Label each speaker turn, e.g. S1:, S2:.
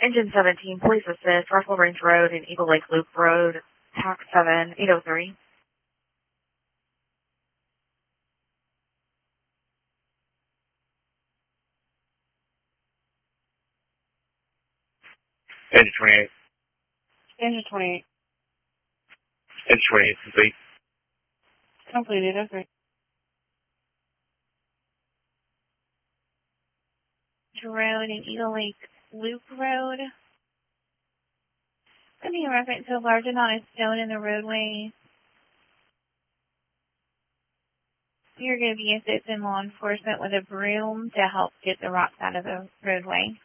S1: Engine 17, Police Assist, Russell Range Road and Eagle Lake Loop Road, TAC 7803.
S2: Engine 28.
S3: Engine 28.
S2: Engine 28, complete.
S3: Completed, okay.
S4: Road and Eagle Lake Loop Road. Could be a reference to a large amount of stone in the roadway. You're going to be assisting law enforcement with a broom to help get the rocks out of the roadway.